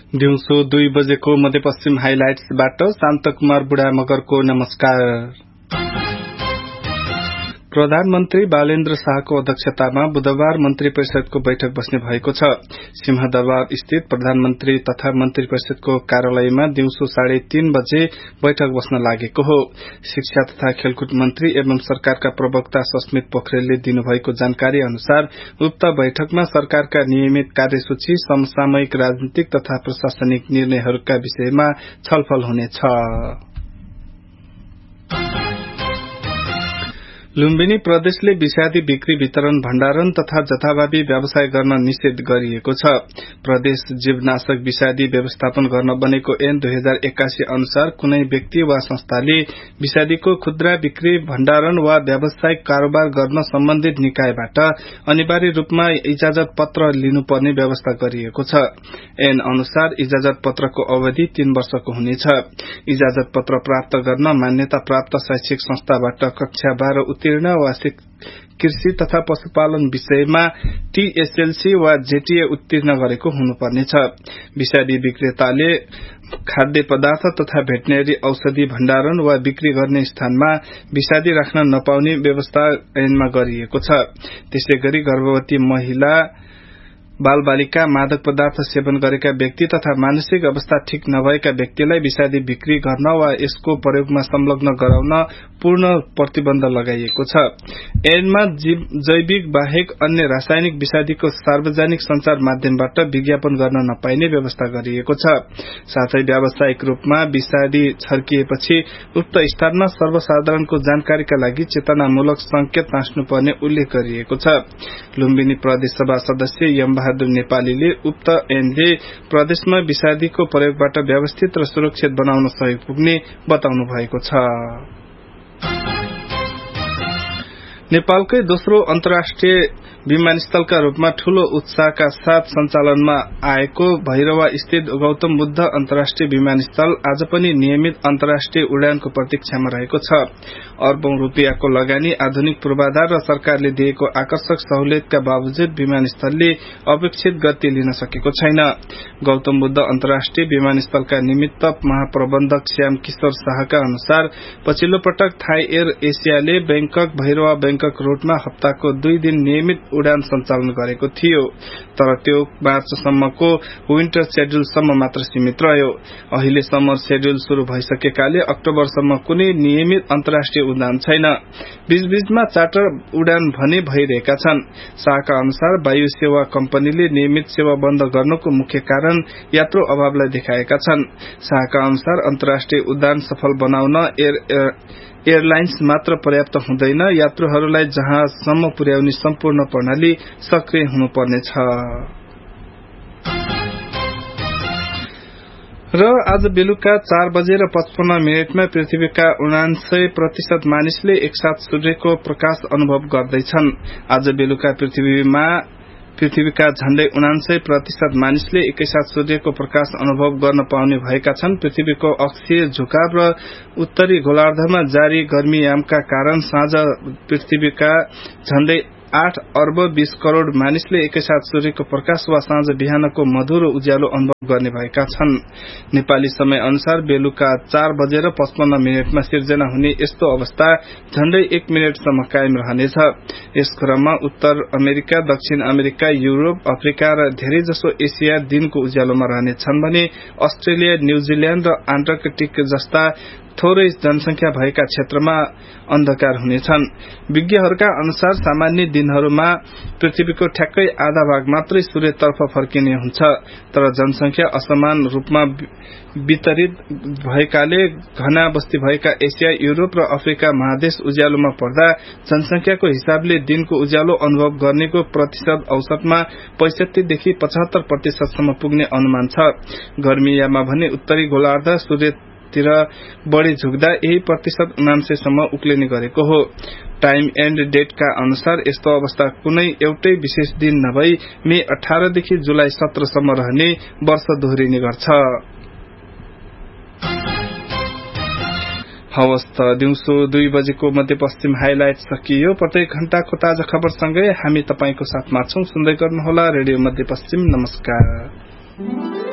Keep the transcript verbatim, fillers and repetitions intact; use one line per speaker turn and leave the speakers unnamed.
दिउँसो दुई बजेको मध्यपश्चिम हाइलाइट्सबाट शान्त कुमार बुढा मगरको नमस्कार। प्रधानमन्त्री बालेन्द्र शाहको अध्यक्षतामा बुधबार मन्त्री परिषदको बैठक बस्ने भएको छ। सिंहदरबार स्थित प्रधानमन्त्री तथा मन्त्री परिषदको कार्यालयमा दिउँसो साढे तीन बजे बैठक बस्न लागेको हो। शिक्षा तथा खेलकुद मन्त्री एवं सरकारका प्रवक्ता सस्मित पोखरेलले दिनुभएको जानकारी अनुसार उक्त बैठकमा सरकारका नियमित कार्यसूची, समसामयिक राजनीतिक तथा प्रशासनिक निर्णयहरूका विषयमा छलफल हुनेछ। लुम्बिनी प्रदेशले विषादी बिक्री, वितरण, भण्डारण तथा जथाभावी व्यवसाय गर्न निषेध गरिएको छ। प्रदेश जीवनाशक विषादी व्यवस्थापन गर्न बनेको ऐन दुई हजार एक्कासी अनुसार कुनै व्यक्ति वा संस्थाले विषादीको खुद्रा बिक्री, भण्डारण वा व्यावसायिक कारोबार गर्न सम्बन्धित निकायबाट अनिवार्य रूपमा इजाजत पत्र लिनुपर्ने व्यवस्था गरिएको छ। ऐन अनुसार इजाजत पत्रको अवधि तीन वर्षको हुनेछ। इजाजत पत्र प्राप्त गर्न मान्यता प्राप्त शैक्षिक संस्थाबाट कक्षा बाह्र उत्तीर्ण वा कृषि तथा पशुपालन विषयमा टीएसएलसी वा जेटीए उत्तीर्ण गरेको हुनुपर्नेछ। विषादी विक्रेताले खाद्य पदार्थ तथा भेटनेरी औषधि भण्डारण वा बिक्री गर्ने स्थानमा विषादी राख्न नपाउने व्यवस्था ऐनमा गरिएको छ। त्यसैगरी गर्भवती महिला, बाल बालिका, मादक पदार्थ सेवन गरेका व्यक्ति तथा मानसिक अवस्था ठीक नभएका व्यक्तिलाई विषादी बिक्री गर्न वा यसको प्रयोगमा संलग्न गराउन पूर्ण प्रतिबन्ध लगाइएको छ। ऐनमा जैविक बाहेक अन्य रासायनिक विषादीको सार्वजनिक संचार माध्यमबाट विज्ञापन गर्न नपाइने व्यवस्था गरिएको छ। साथै व्यावसायिक रूपमा विषादी छर्किएपछि उक्त स्थानमा सर्वसाधारणको जानकारीका लागि चेतनामूलक संकेत टाँस्नुपर्ने उल्लेख गरिएको छ। लुम्बिनी प्रदेश सभा सदस्य यम बहादुर नेपालीले उक्त ऐनले प्रदेशमा विषादीको प्रयोगबाट व्यवस्थित र सुरक्षित बनाउन सहयोग पुग्ने बताउनु भएको छ। नेपालकै दोस्रो अन्तर्राष्ट्रिय विमानस्थलका रूपमा ठूलो उत्साहका साथ सञ्चालनमा आएको भैरवा स्थित गौतम बुद्ध अन्तर्राष्ट्रिय विमानस्थल आज पनि नियमित अन्तर्राष्ट्रिय उडानको प्रतीक्षामा रहेको छ। अर्बौं रूपियाँको लगानी, आधुनिक पूर्वाधार र सरकारले दिएको आकर्षक सहुलियतका बावजुद विमानस्थलले अपेक्षित गति लिन सकेको छैन। गौतम बुद्ध अन्तर्राष्ट्रिय विमानस्थलका निमित्त महाप्रबन्धक श्याम किशोर शाहका अनुसार पछिल्लो पटक थाई एयर एसियाले बैंकक भैरवा बैंकक रूटमा हप्ताको दुई दिन नियमित उडान सञ्चालन गरेको थियो, तर त्यो मार्चसम्मको विन्टर शेड्यूलसम्म मात्र सीमित रह्यो। अहिले समर शेड्यूल शुरू भइसकेकाले अक्टोबरसम्म कुनै नियमित अन्तर्राष्ट्रिय उडान छैन। बीचबीचमा चार्टर उडान भने भइरहेका छन्। शाहका अनुसार वायु सेवा कम्पनीले नियमित सेवा बन्द गर्नुको मुख्य कारण यात्रु अभावलाई देखाएका छन्। शाहका अनुसार अन्तर्राष्ट्रिय उडान सफल बनाउन एयर एयरलाइन्स मात्र पर्याप्त हुँदैन, यात्रुहरूलाई जहाँसम्म पुर्याउने सम्पूर्ण प्रणाली सक्रिय हुनुपर्नेछ। र आज बेलुका चार बजेर पचपन्न मिनटमा पृथ्वीका उनान्सय प्रतिशत मानिसले एकसाथ सूर्यको प्रकाश अनुभव गर्दैछन्। आज बेलुका पृथ्वीमा पृथ्वीका झण्डै उनान्सय प्रतिशत मानिसले एकैसाथ सूर्यको प्रकाश अनुभव गर्न पाउने भएका छन्। पृथ्वीको अक्षीय झुकाव र उत्तरी गोलार्धमा जारी गर्मीयामका कारण साँझ पृथ्वीका झण्डै आठ अर्ब बीस करोड़ मानिसले एकैसाथ सूर्यको प्रकाश वा साँझ बिहानको मधुरो उज्यालो अनुभव गर्ने भएका छन्। नेपाली समय अनुसार बेलुका चार बजेर पचपन्न मिनटमा सिर्जना हुने यस्तो अवस्था झण्डै एक मिनटसम्म कायम रहनेछ। यस क्रममा उत्तर अमेरिका, दक्षिण अमेरिका, युरोप, अफ्रिका र धेरै जसो एसिया दिनको उज्यालोमा रहनेछन् भने अस्ट्रेलिया, न्यूजील्याण्ड र अन्टार्कटिक जस्ता थोरै जनसंख्या भएका क्षेत्रमा अन्धकार हुनेछन्। विज्ञहरूका अनुसार सामान्य दिनहरूमा पृथ्वीको ठ्याक्कै आधा भाग मात्रै सूर्यतर्फ फर्किने हुन्छ, तर जनसंख्या असमान रूपमा वितरित भएकाले घना बस्ती भएका एसिया, युरोप र अफ्रिका महादेश उज्यालोमा पर्दा जनसंख्याको हिसाबले दिनको उज्यालो अनुभव गर्नेको प्रतिशत औसतमा पैंसठी देखि पचहत्तर प्रतिशतसम्म पुग्ने अनुमान छ। गर्मीयामा भने उत्तरी गोलार्ध सूर्य तिर बढ़ी झुक्दा यही प्रतिशत उनान्सयसम्म उक्लिने गरेको हो। टाइम एण्ड डेटका अनुसार यस्तो अवस्था कुनै एउटै विशेष दिन नभई मे अठारह देखि जुलाई सत्रह सम्म रहने वर्ष दोहोरिने गर्छ। हवस् त दिउँसो दुई बजेको मध्यपश्चिम हाइलाइट सकियो। प्रत्येक घण्टाको ताजा खबरसँगै हामी तपाईको साथमा छौं। सुन्दै गर्नुहोला रेडियो मध्यपश्चिम। नमस्कार।